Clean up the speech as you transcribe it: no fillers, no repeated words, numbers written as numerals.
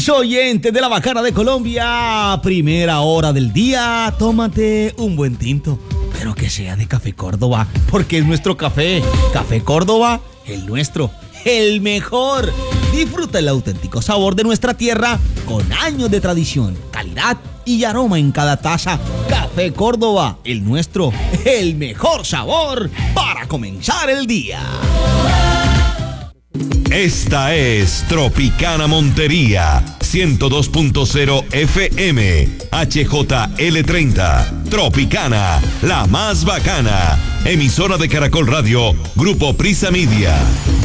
Mis oyentes de la Bacana de Colombia, primera hora del día, tómate un buen tinto, pero que sea de Café Córdoba, porque es nuestro café. Café Córdoba, el nuestro, el mejor. Disfruta el auténtico sabor de nuestra tierra con años de tradición, calidad y aroma en cada taza. Café Córdoba, el nuestro, el mejor sabor para comenzar el día. Esta es Tropicana Montería, 102.0 FM, HJL30. Tropicana, la más bacana. Emisora de Caracol Radio, Grupo Prisa Media.